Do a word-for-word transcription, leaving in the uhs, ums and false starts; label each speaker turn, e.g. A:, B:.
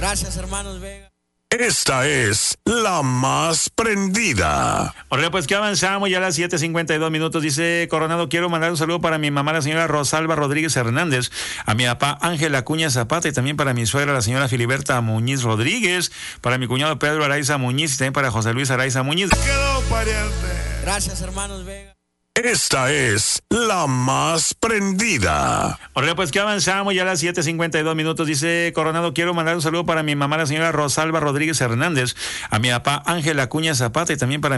A: Gracias, hermanos Vega.
B: Esta es la más prendida.
C: Ahora pues que avanzamos ya a las siete cincuenta y dos minutos. Dice Coronado, quiero mandar un saludo para mi mamá, la señora Rosalba Rodríguez Hernández, a mi papá Ángel Acuña Zapata y también para mi suegra, la señora Filiberta Muñiz Rodríguez, para mi cuñado Pedro Araiza Muñiz y también para José Luis Araiza Muñiz.
B: Quedó pariente.
A: Gracias, hermanos Vega.
B: Esta es la más prendida.
C: Ahora pues que avanzamos ya a las siete cincuenta y dos minutos. Dice Coronado, quiero mandar un saludo para mi mamá, la señora Rosalba Rodríguez Hernández, a mi papá Ángel Acuña Zapata y también para